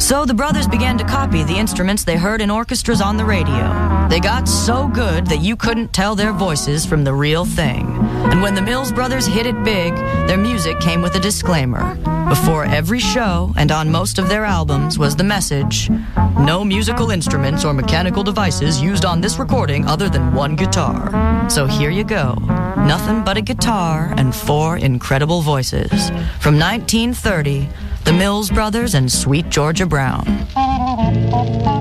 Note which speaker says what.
Speaker 1: So the brothers began to copy the instruments they heard in orchestras on the radio. They got so good that you couldn't tell their voices from the real thing. And when the Mills Brothers hit it big, their music came with a disclaimer. Before every show and on most of their albums was the message, "No musical instruments or mechanical devices used on this recording other than one guitar." So here you go. Nothing but a guitar and 4 incredible voices. From 1930, the Mills Brothers and Sweet Georgia Brown.